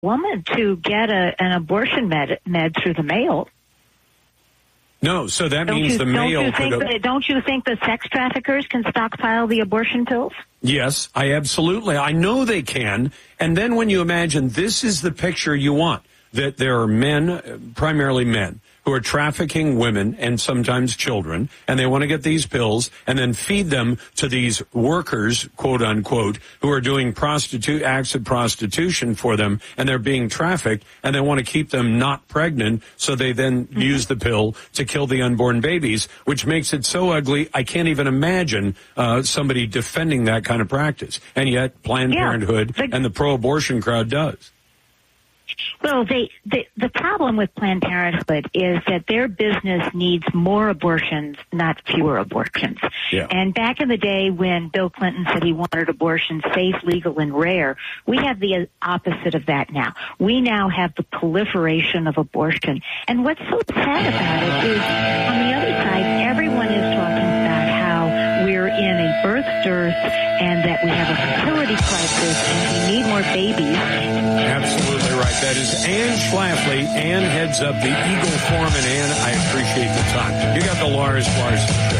woman to get an abortion med through the mail. No, so that means the mail Don't you think the sex traffickers can stockpile the abortion pills? Yes, I know they can. And then when you imagine this is the picture you want, that there are men, primarily men, who are trafficking women and sometimes children, and they want to get these pills and then feed them to these workers, quote unquote, who are doing acts of prostitution for them, and they're being trafficked, and they want to keep them not pregnant, so they then use the pill to kill the unborn babies, which makes it so ugly, I can't even imagine somebody defending that kind of practice. And yet Planned Parenthood and the pro-abortion crowd does. Well, the problem with Planned Parenthood is that their business needs more abortions, not fewer abortions. Yeah. And back in the day when Bill Clinton said he wanted abortion safe, legal, and rare, we have the opposite of that now. We now have the proliferation of abortion. And what's so sad about it is, on the other side, everyone is talking about how we're in a birth dearth and that we have a fertility crisis and we need more babies. Absolutely right. That is Ann Schlafly. Ann heads up the Eagle Forum, and Ann, I appreciate the time. You got the Lars Larson Show.